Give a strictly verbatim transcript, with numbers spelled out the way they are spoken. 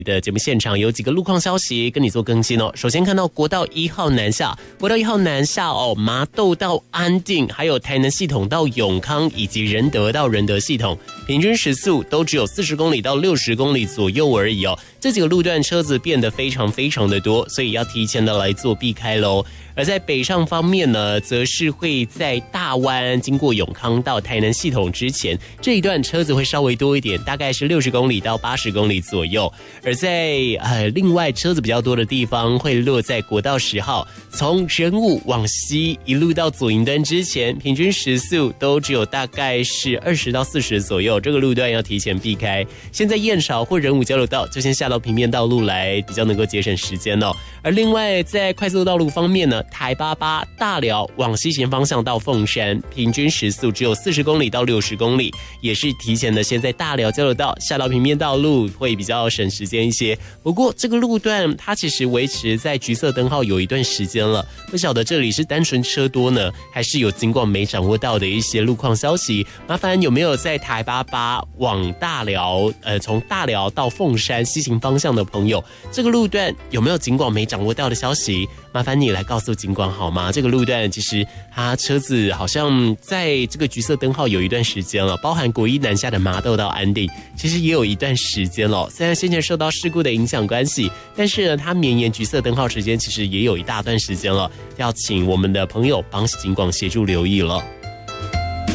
的节目现场有几个路况消息跟你做更新哦。首先看到国道一号南下，国道一号南下哦，麻豆到安定，还有台南系统到永康，以及仁德到仁德系统，平均时速都只有四十公里到六十公里左右而已哦。这几个路段车子变得非常非常的多，所以要提前的来做避开咯。而在北上方面呢，则是会在大湾经过永康到台南系统之前，这一段车子会稍微多一点，大概是六十公里到八十公里左右。而在呃另外车子比较多的地方，会落在国道十号，从仁武往西一路到左营端之前，平均时速都只有大概是二十到四十左右，这个路段要提前避开。现在燕巢或仁武交流道就先下到平面道路来，比较能够节省时间哦。而另外在快速道路方面呢，台八八大寮往西行方向到凤山，平均时速只有四十公里到六十公里，也是提前的先在大寮交流道下到平面道路，会比较省时间一些。不过这个路段它其实维持在橘色灯号有一段时间了，不晓得这里是单纯车多呢，还是有尽管没掌握到的一些路况消息。麻烦有没有在台八八往大寮呃从大寮到凤山西行方向的朋友，这个路段有没有尽管没掌握到的消息？麻烦你来告诉警管好吗？这个路段其实它车子好像在这个橘色灯号有一段时间了，包含国一南下的麻豆到安定，其实也有一段时间了。虽然先前受到事故的影响关系，但是呢，它绵延橘色灯号时间其实也有一大段时间了，要请我们的朋友帮警广协助留意了。